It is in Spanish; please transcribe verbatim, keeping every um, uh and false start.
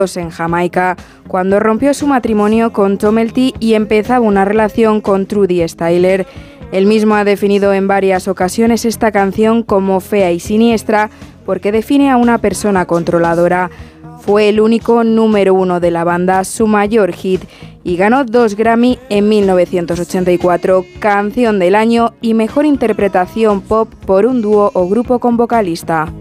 en Jamaica, cuando rompió su matrimonio con Tom Elty y empezaba una relación con Trudy Styler. Él mismo ha definido en varias ocasiones esta canción como fea y siniestra porque define a una persona controladora. Fue el único número uno de la banda, su mayor hit, y ganó dos Grammy en mil novecientos ochenta y cuatro, Canción del Año y Mejor Interpretación Pop por un dúo o grupo con vocalista.